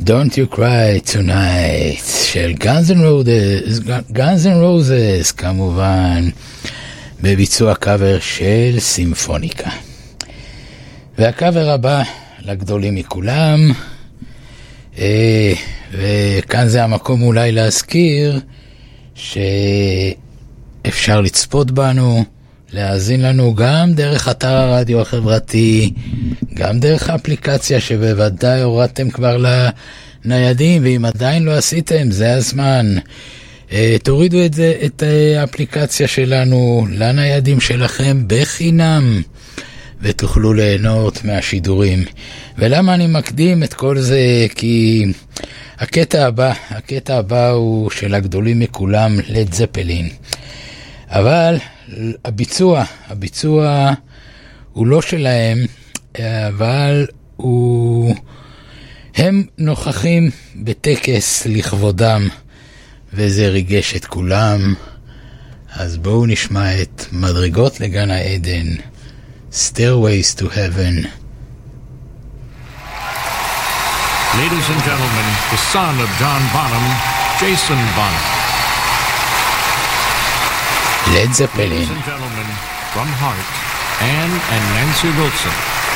Don't You Cry Tonight של Guns N' Roses, כמובן בביצוע קאבר של סימפוניקה. והקאבר הבא לגדולים מכולם, וכאן זה המקום אולי להזכיר שאפשר לצפות בנו, להאזין לנו גם דרך אתר הרדיו החברתי, גם דרך האפליקציה שבוודאי הורדתם כבר לניידים, ואם עדיין לא עשיתם, זה הזמן. תורידו את האפליקציה שלנו לניידים שלכם בחינם, ותוכלו ליהנות מהשידורים. ולמה אני מקדים את כל זה? כי הקטע הבא הוא של הגדולים מכולם, לד זפלין. אבל הביצוע הוא לא שלהם, אבל הם נוכחים בטקס לכבודם, וזה ריגש את כולם. אז בואו נשמע את מדרגות לגן העדן, Stairways to Heaven. Ladies and gentlemen, the son of John Bonham, Jason Bonham. Led Zeppelin. Ladies and gentlemen, from Heart, Anne and Nancy Wilson.